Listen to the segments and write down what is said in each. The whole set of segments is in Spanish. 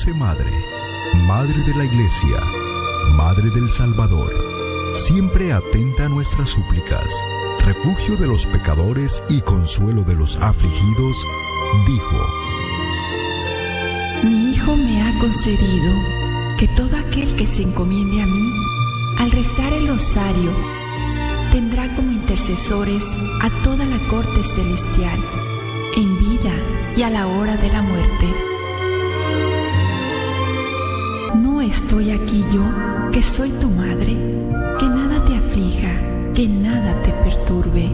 Dulce Madre, Madre de la Iglesia, Madre del Salvador, siempre atenta a nuestras súplicas, refugio de los pecadores y consuelo de los afligidos, dijo: Mi Hijo me ha concedido que todo aquel que se encomiende a mí, al rezar el rosario, tendrá como intercesores a toda la corte celestial, en vida y a la hora de la muerte. No estoy aquí yo, que soy tu madre, que nada te aflija, que nada te perturbe.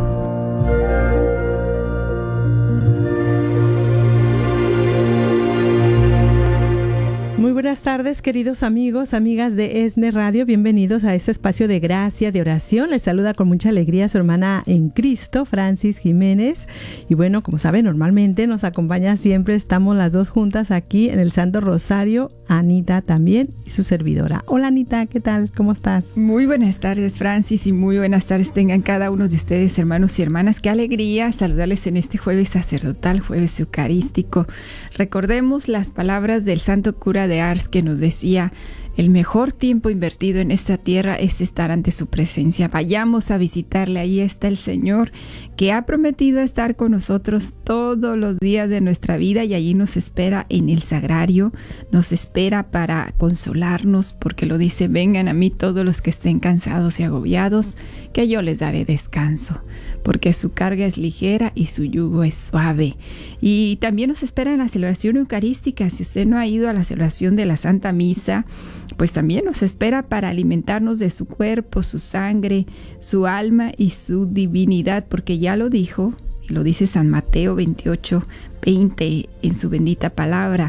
Muy buenas tardes, queridos amigos, amigas de ESNE Radio. Bienvenidos a este espacio de gracia, de oración. Les saluda con mucha alegría su hermana en Cristo, Francis Jiménez. Y bueno, como saben, normalmente nos acompaña siempre, estamos las dos juntas aquí en el Santo Rosario, Anita también y su servidora. Hola Anita, ¿qué tal? ¿Cómo estás? Muy buenas tardes, Francis, y muy buenas tardes tengan cada uno de ustedes, hermanos y hermanas. Qué alegría saludarles en este jueves sacerdotal, jueves eucarístico. Recordemos las palabras del santo cura de Ars, que nos decía: el mejor tiempo invertido en esta tierra es estar ante su presencia. Vayamos a visitarle. Ahí está el Señor, que ha prometido estar con nosotros todos los días de nuestra vida, y allí nos espera en el sagrario, nos espera para consolarnos, porque lo dice: vengan a mí todos los que estén cansados y agobiados, que yo les daré descanso, porque su carga es ligera y su yugo es suave. Y también nos espera en la celebración eucarística. Si usted no ha ido a la celebración de la Santa Misa, pues también nos espera para alimentarnos de su cuerpo, su sangre, su alma y su divinidad, porque ya lo dijo, y lo dice San Mateo 28:20 en su bendita palabra: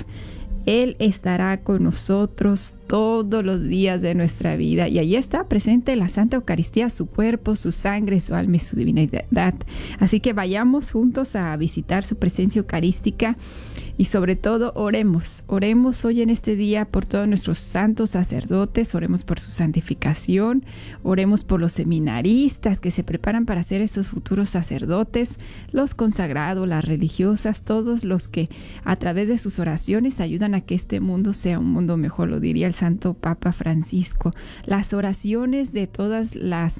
Él estará con nosotros todos los días de nuestra vida. Y allí está presente en la Santa Eucaristía su cuerpo, su sangre, su alma y su divinidad. Así que vayamos juntos a visitar su presencia eucarística. Y sobre todo, oremos hoy en este día por todos nuestros santos sacerdotes, oremos por su santificación, oremos por los seminaristas que se preparan para ser esos futuros sacerdotes, los consagrados, las religiosas, todos los que a través de sus oraciones ayudan a que este mundo sea un mundo mejor, lo diría el Santo Papa Francisco. Las oraciones de todas las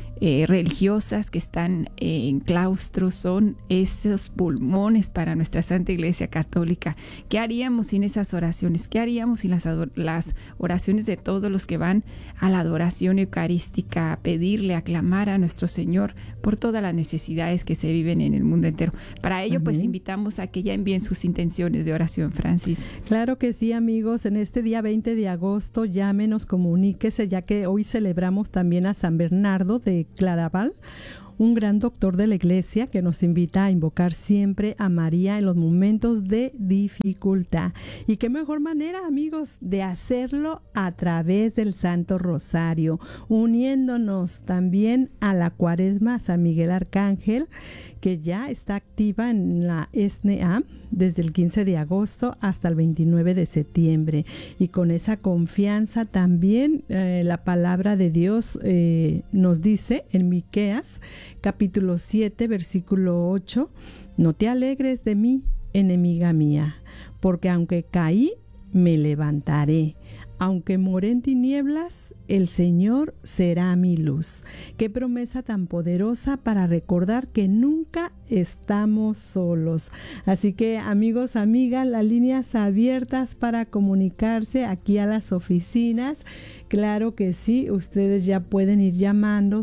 religiosas que están en claustros son esos pulmones para nuestra Santa Iglesia Católica. ¿Qué haríamos sin esas oraciones? ¿Qué haríamos sin las oraciones de todos los que van a la adoración eucarística, a pedirle, a clamar a nuestro Señor por todas las necesidades que se viven en el mundo entero? Para ello, pues invitamos a que ya envíen sus intenciones de oración, Francis. Claro que sí, amigos. En este día 20 de agosto, llámenos, comuníquese, ya que hoy celebramos también a San Bernardo de Claraval, un gran doctor de la Iglesia que nos invita a invocar siempre a María en los momentos de dificultad. Y qué mejor manera, amigos, de hacerlo a través del Santo Rosario, uniéndonos también a la Cuaresma San Miguel Arcángel, que ya está activa en la SNA desde el 15 de agosto hasta el 29 de septiembre. Y con esa confianza también la palabra de Dios nos dice en Miqueas capítulo 7 versículo 8: no te alegres de mí, enemiga mía, porque aunque caí, me levantaré. Aunque more en tinieblas, el Señor será mi luz. Qué promesa tan poderosa para recordar que nunca estamos solos. Así que, amigos, amigas, las líneas abiertas para comunicarse aquí a las oficinas. Claro que sí, ustedes ya pueden ir llamando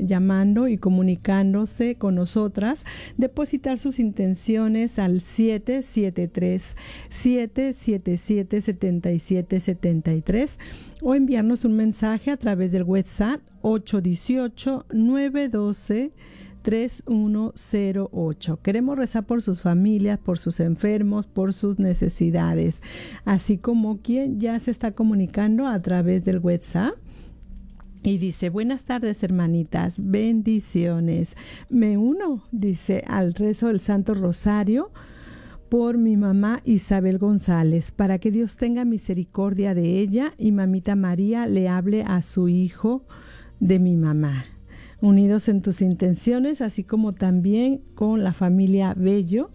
y comunicándose con nosotras, depositar sus intenciones al 773-777-7773 o enviarnos un mensaje a través del WhatsApp 818-912-3108. Queremos rezar por sus familias, por sus enfermos, por sus necesidades, así como quien ya se está comunicando a través del WhatsApp. Y dice: buenas tardes, hermanitas, bendiciones. Me uno, dice, al rezo del Santo Rosario por mi mamá Isabel González, para que Dios tenga misericordia de ella y mamita María le hable a su hijo de mi mamá. Unidos en tus intenciones, así como también con la familia Bello,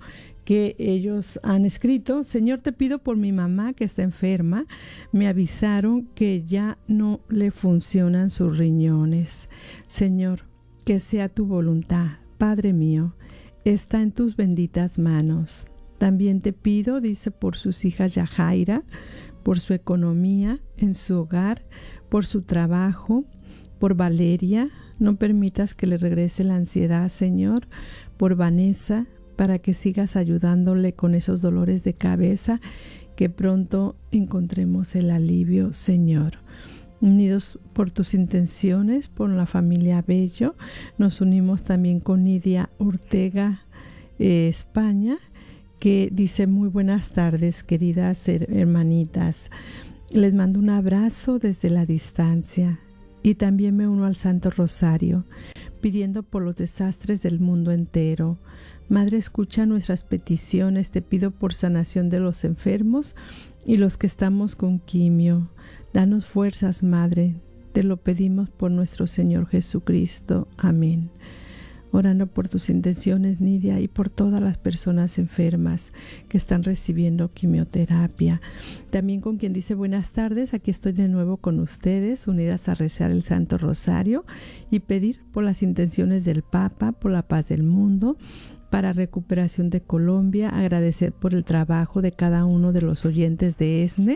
que ellos han escrito: Señor, te pido por mi mamá que está enferma. Me avisaron que ya no le funcionan sus riñones. Señor, que sea tu voluntad. Padre mío, está en tus benditas manos. También te pido, dice, por sus hijas Yajaira, por su economía en su hogar, por su trabajo, por Valeria. No permitas que le regrese la ansiedad, Señor. Por Vanessa, para que sigas ayudándole con esos dolores de cabeza, que pronto encontremos el alivio, Señor. Unidos por tus intenciones, por la familia Bello, nos unimos también con Nidia Ortega, España, que dice: muy buenas tardes, queridas hermanitas. Les mando un abrazo desde la distancia y también me uno al Santo Rosario, pidiendo por los desastres del mundo entero. Madre, escucha nuestras peticiones. Te pido por sanación de los enfermos y los que estamos con quimio. Danos fuerzas, Madre. Te lo pedimos por nuestro Señor Jesucristo. Amén. Orando por tus intenciones, Nidia, y por todas las personas enfermas que están recibiendo quimioterapia. También con quien dice: buenas tardes, aquí estoy de nuevo con ustedes, unidas a rezar el Santo Rosario y pedir por las intenciones del Papa, por la paz del mundo, para recuperación de Colombia, agradecer por el trabajo de cada uno de los oyentes de ESNE,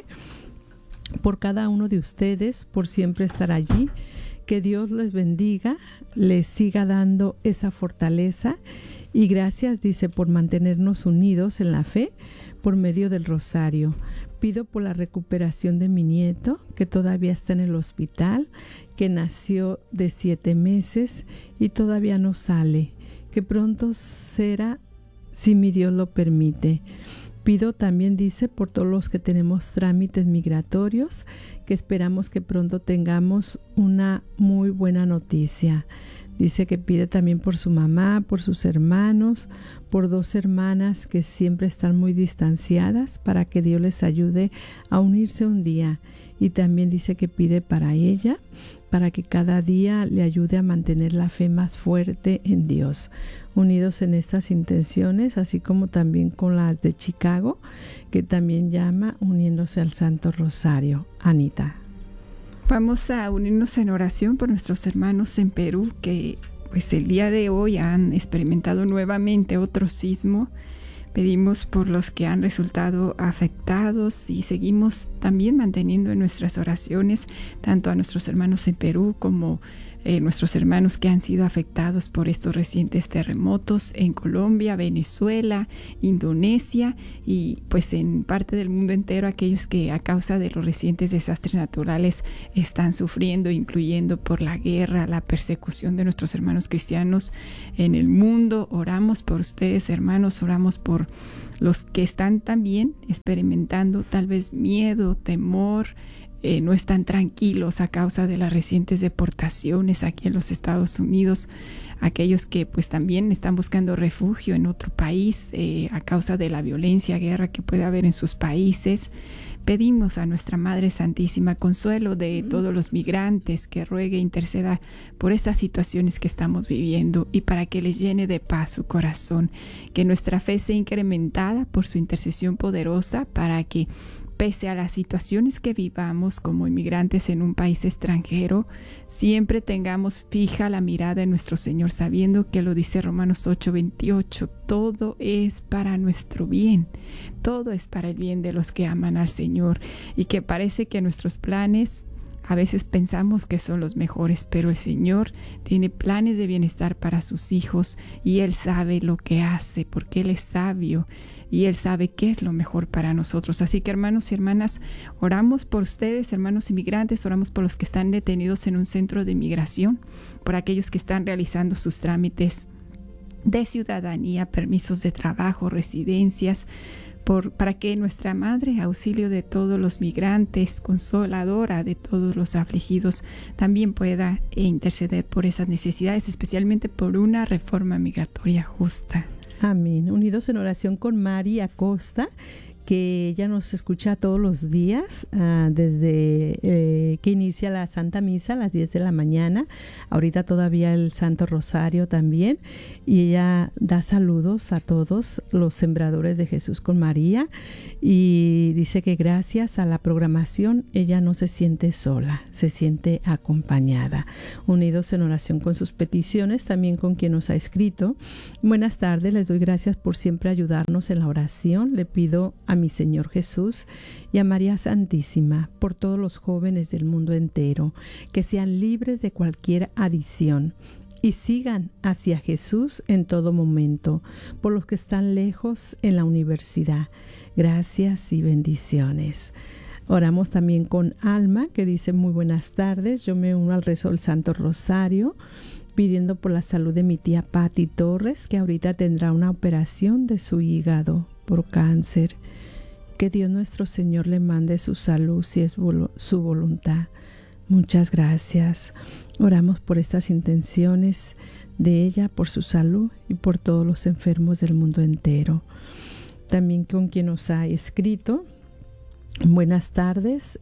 por cada uno de ustedes, por siempre estar allí. Que Dios les bendiga, les siga dando esa fortaleza, y gracias, dice, por mantenernos unidos en la fe por medio del rosario. Pido por la recuperación de mi nieto, que todavía está en el hospital, que nació de 7 meses y todavía no sale, que pronto será, si mi Dios lo permite. Pido también, dice, por todos los que tenemos trámites migratorios, que esperamos que pronto tengamos una muy buena noticia. Dice que pide también por su mamá, por sus hermanos, por 2 hermanas que siempre están muy distanciadas, para que Dios les ayude a unirse un día. Y también dice que pide para ella, para que cada día le ayude a mantener la fe más fuerte en Dios. Unidos en estas intenciones, así como también con las de Chicago, que también llama uniéndose al Santo Rosario. Anita. Vamos a unirnos en oración por nuestros hermanos en Perú, que pues el día de hoy han experimentado nuevamente otro sismo. Pedimos por los que han resultado afectados y seguimos también manteniendo en nuestras oraciones tanto a nuestros hermanos en Perú como nuestros hermanos que han sido afectados por estos recientes terremotos en Colombia, Venezuela, Indonesia y pues en parte del mundo entero, aquellos que a causa de los recientes desastres naturales están sufriendo, incluyendo por la guerra, la persecución de nuestros hermanos cristianos en el mundo. Oramos por ustedes, hermanos, oramos por los que están también experimentando tal vez miedo, temor, no están tranquilos a causa de las recientes deportaciones aquí en los Estados Unidos, aquellos que pues también están buscando refugio en otro país a causa de la violencia, guerra que puede haber en sus países. Pedimos a nuestra Madre Santísima consuelo de todos los migrantes, que ruegue e interceda por estas situaciones que estamos viviendo y para que les llene de paz su corazón, que nuestra fe sea incrementada por su intercesión poderosa, para que pese a las situaciones que vivamos como inmigrantes en un país extranjero, siempre tengamos fija la mirada en nuestro Señor, sabiendo que lo dice Romanos 8:28, todo es para nuestro bien, todo es para el bien de los que aman al Señor, y que parece que nuestros planes a veces pensamos que son los mejores, pero el Señor tiene planes de bienestar para sus hijos y Él sabe lo que hace, porque Él es sabio y Él sabe qué es lo mejor para nosotros. Así que, hermanos y hermanas, oramos por ustedes, hermanos inmigrantes, oramos por los que están detenidos en un centro de inmigración, por aquellos que están realizando sus trámites de ciudadanía, permisos de trabajo, residencias, para que nuestra Madre, auxilio de todos los migrantes, consoladora de todos los afligidos, también pueda interceder por esas necesidades, especialmente por una reforma migratoria justa. Amén. Unidos en oración con Mari Acosta, que ella nos escucha todos los días, desde que inicia la Santa Misa a las 10 de la mañana, ahorita todavía el Santo Rosario también, y ella da saludos a todos los sembradores de Jesús con María, y dice que gracias a la programación ella no se siente sola, se siente acompañada, unidos en oración con sus peticiones, también con quien nos ha escrito. Buenas tardes, les doy gracias por siempre ayudarnos en la oración. Le pido a mi Señor Jesús y a María Santísima por todos los jóvenes del mundo entero, que sean libres de cualquier adicción y sigan hacia Jesús en todo momento, por los que están lejos en la universidad. Gracias y bendiciones. Oramos también con Alma, que dice: muy buenas tardes, yo me uno al rezo del Santo Rosario, pidiendo por la salud de mi tía Patti Torres, que ahorita tendrá una operación de su hígado por cáncer. Que Dios nuestro Señor le mande su salud si es su voluntad. Muchas gracias. Oramos por estas intenciones de ella, por su salud y por todos los enfermos del mundo entero. También con quien nos ha escrito: buenas tardes,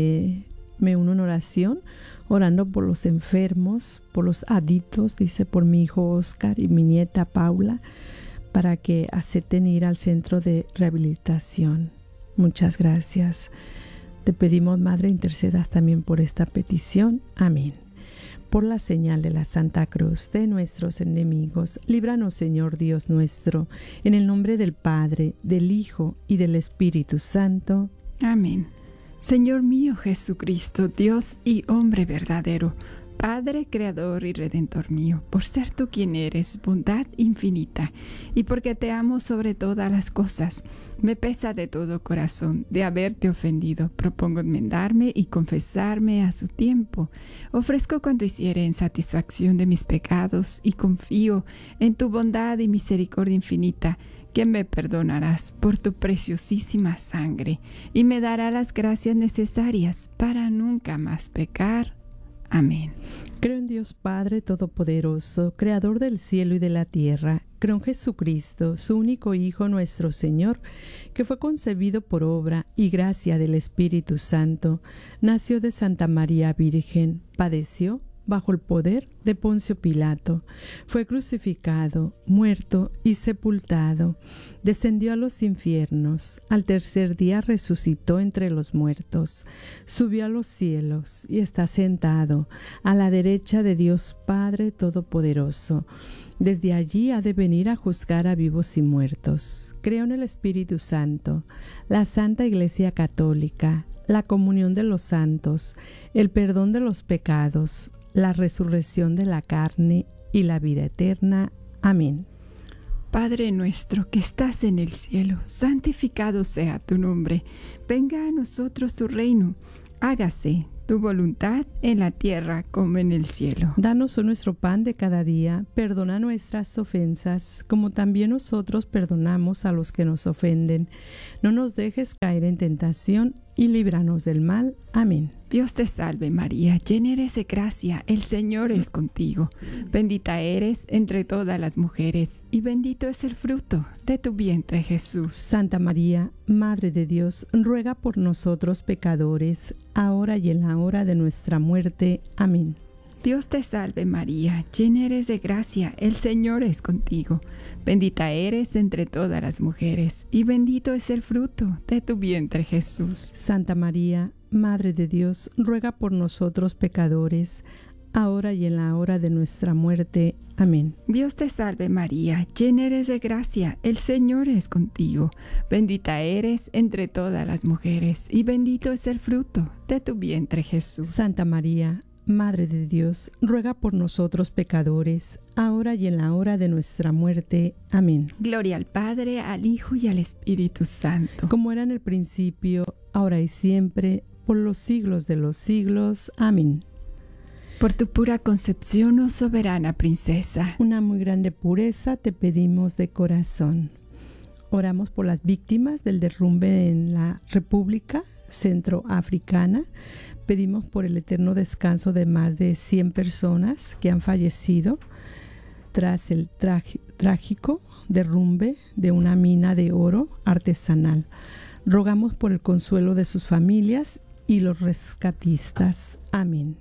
me uno en oración, orando por los enfermos, por los adictos, dice, por mi hijo Oscar y mi nieta Paula, para que acepten ir al centro de rehabilitación. Muchas gracias. Te pedimos, Madre, intercedas también por esta petición. Amén. Por la señal de la Santa Cruz de nuestros enemigos, líbranos, Señor Dios nuestro, en el nombre del Padre, del Hijo y del Espíritu Santo. Amén. Señor mío Jesucristo, Dios y hombre verdadero, Padre, Creador y Redentor mío, por ser tú quien eres, bondad infinita, y porque te amo sobre todas las cosas, me pesa de todo corazón de haberte ofendido. Propongo enmendarme y confesarme a su tiempo. Ofrezco cuanto hiciere en satisfacción de mis pecados y confío en tu bondad y misericordia infinita, que me perdonarás por tu preciosísima sangre y me dará las gracias necesarias para nunca más pecar. Amén. Creo en Dios Padre Todopoderoso, Creador del cielo y de la tierra. Creo en Jesucristo, su único Hijo, nuestro Señor, que fue concebido por obra y gracia del Espíritu Santo. Nació de Santa María Virgen, padeció bajo el poder de Poncio Pilato, fue crucificado, muerto y sepultado, descendió a los infiernos, al tercer día resucitó entre los muertos, subió a los cielos y está sentado a la derecha de Dios Padre Todopoderoso. Desde allí ha de venir a juzgar a vivos y muertos. Creo en el Espíritu Santo, la Santa Iglesia Católica, la comunión de los santos, el perdón de los pecados, la resurrección de la carne y la vida eterna. Amén. Padre nuestro que estás en el cielo, santificado sea tu nombre. Venga a nosotros tu reino. Hágase tu voluntad en la tierra como en el cielo. Danos hoy nuestro pan de cada día. Perdona nuestras ofensas, como también nosotros perdonamos a los que nos ofenden. No nos dejes caer en tentación y líbranos del mal. Amén. Dios te salve María, llena eres de gracia, el Señor es contigo. Bendita eres entre todas las mujeres, y bendito es el fruto de tu vientre Jesús. Santa María, Madre de Dios, ruega por nosotros pecadores, ahora y en la hora de nuestra muerte. Amén. Dios te salve María, llena eres de gracia, el Señor es contigo. Bendita eres entre todas las mujeres, y bendito es el fruto de tu vientre Jesús. Santa María, Madre de Dios, ruega por nosotros pecadores, ahora y en la hora de nuestra muerte. Amén. Dios te salve María, llena eres de gracia, el Señor es contigo. Bendita eres entre todas las mujeres, y bendito es el fruto de tu vientre Jesús. Santa María, Madre de Dios, ruega por nosotros pecadores, ahora y en la hora de nuestra muerte. Amén. Gloria al Padre, al Hijo y al Espíritu Santo. Como era en el principio, ahora y siempre, por los siglos de los siglos. Amén. Por tu pura concepción, oh soberana princesa, una muy grande pureza te pedimos de corazón. Oramos por las víctimas del derrumbe en la República Centroafricana. Pedimos por el eterno descanso de más de 100 personas que han fallecido tras el trágico derrumbe de una mina de oro artesanal. Rogamos por el consuelo de sus familias y los rescatistas. Amén.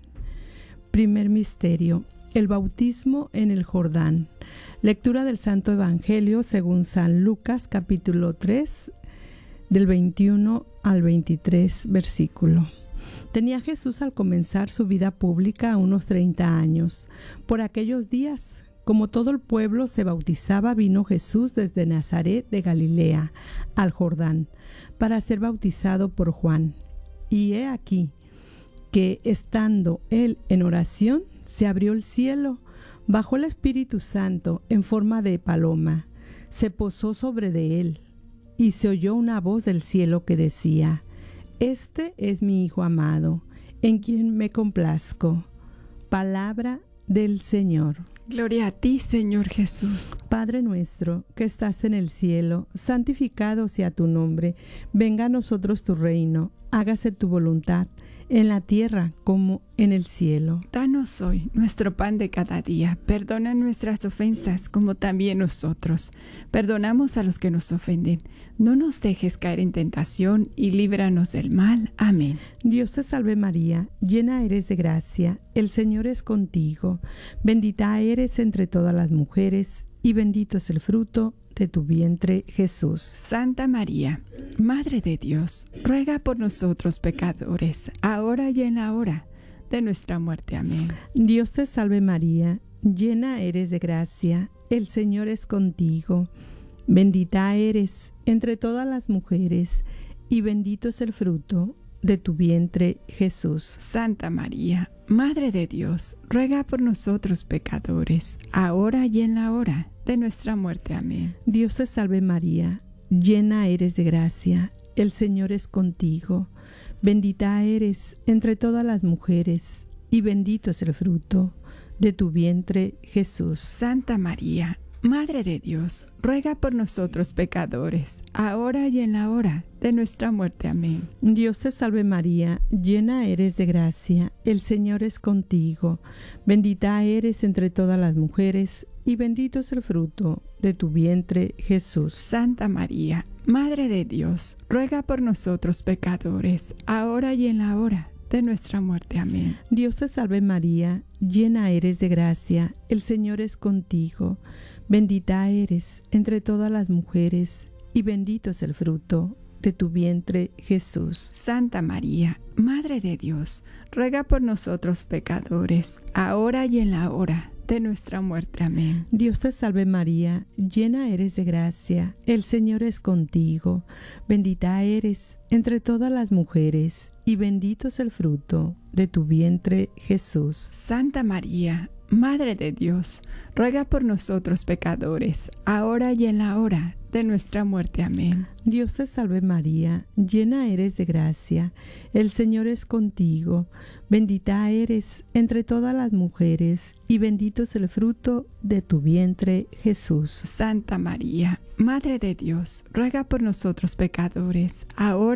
Primer misterio: el bautismo en el Jordán. Lectura del Santo Evangelio según San Lucas, capítulo 3, del 21 al 23 versículo. Tenía Jesús al comenzar su vida pública unos 30 años. Por aquellos días, como todo el pueblo se bautizaba, vino Jesús desde Nazaret de Galilea al Jordán para ser bautizado por Juan. Y he aquí que, estando él en oración, se abrió el cielo, bajó el Espíritu Santo en forma de paloma, se posó sobre de él, y se oyó una voz del cielo que decía: Este es mi Hijo amado, en quien me complazco. Palabra del Señor. Gloria a ti, Señor Jesús. Padre nuestro, que estás en el cielo, santificado sea tu nombre. Venga a nosotros tu reino. Hágase tu voluntad, en la tierra como en el cielo. Danos hoy nuestro pan de cada día. Perdona nuestras ofensas, como también nosotros perdonamos a los que nos ofenden. No nos dejes caer en tentación y líbranos del mal. Amén. Dios te salve María, llena eres de gracia, el Señor es contigo. Bendita eres entre todas las mujeres, y bendito es el fruto de tu vientre, Jesús. Santa María, Madre de Dios, ruega por nosotros pecadores, ahora y en la hora de nuestra muerte. Amén. Dios te salve María, llena eres de gracia, el Señor es contigo. Bendita eres entre todas las mujeres, y bendito es el fruto de tu vientre, Jesús. Santa María, Madre de Dios, ruega por nosotros pecadores, ahora y en la hora de nuestra muerte. Amén. Dios te salve María, llena eres de gracia, el Señor es contigo. Bendita eres entre todas las mujeres, y bendito es el fruto de tu vientre, Jesús. Santa María, Madre de Dios, ruega por nosotros pecadores, ahora y en la hora de nuestra muerte. Amén. Dios te salve María, llena eres de gracia, el Señor es contigo. Bendita eres entre todas las mujeres, y bendito es el fruto de tu vientre, Jesús. Santa María, Madre de Dios, ruega por nosotros pecadores, ahora y en la hora de nuestra muerte. Amén. Dios te salve María, llena eres de gracia, el Señor es contigo. Bendita eres entre todas las mujeres, y bendito es el fruto de tu vientre, Jesús. Santa María, Madre de Dios, ruega por nosotros pecadores, ahora y en la hora de nuestra muerte. Amén. Dios te salve María, llena eres de gracia, el Señor es contigo. Bendita eres entre todas las mujeres, y bendito es el fruto de tu vientre, Jesús. Santa María, Madre de Dios, ruega por nosotros pecadores, ahora y en la hora de nuestra muerte. Amén. Dios te salve María, llena eres de gracia, el Señor es contigo. Bendita eres entre todas las mujeres, y bendito es el fruto de tu vientre, Jesús. Santa María, Madre de Dios, ruega por nosotros pecadores, ahora